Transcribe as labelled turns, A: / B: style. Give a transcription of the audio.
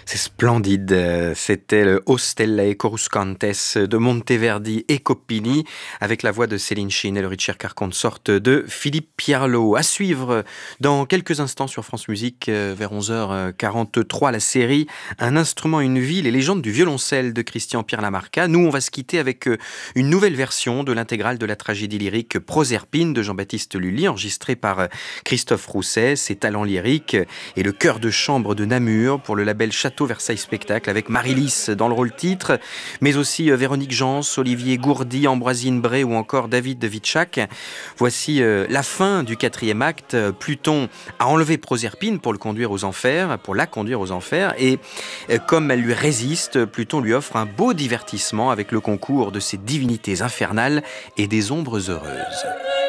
A: C'est splendide. C'était le O Stellae Coruscantes de Monteverdi et Coppini avec la voix de Céline Chine et le Ricercar Consort de Philippe Pierlot. À suivre dans quelques instants sur France Musique vers 11h43 la série Un instrument, une vie, les légendes du violoncelle de Christian Pierre Lamarca. Nous, on va se quitter avec une nouvelle version de l'intégrale de la tragédie lyrique Proserpine de Jean-Baptiste Lully, enregistrée par Christophe Rousset, ses talents lyriques et le chœur de chambre de Namur pour le label Château Versailles Spectacle avec Marie-Lys dans le rôle titre, mais aussi Véronique Jans, Olivier Gourdy, Ambroisine Bray ou encore David Vitchak. Voici la fin du 4e acte. Pluton a enlevé Proserpine pour la conduire aux enfers et comme elle lui résiste, Pluton lui offre un beau divertissement avec le concours de ses divinités infernales et des ombres heureuses.